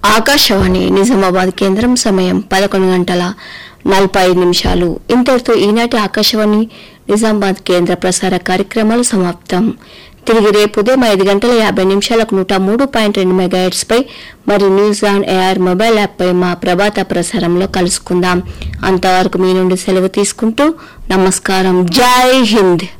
ఆకాశవాణి నిజామాబాద్ కేంద్రం సమయం 11:45. ఇంతటితో ఈనాటి ఆకాశవాణి నిజామాబాద్ కేంద్ర ప్రసార కార్యక్రమాలు సమాప్తం. తిరిగి రేపు ఉదయం 5:50 103.2 మెగాహెర్ట్జ్ పై మరియు news on air mobile app పై మా ప్రభాత ప్రసారంలో కలుసుకుందాం. అంతవరకు మీ నుండి సెలవు తీసుకుంటూ నమస్కారం. జై హింద్.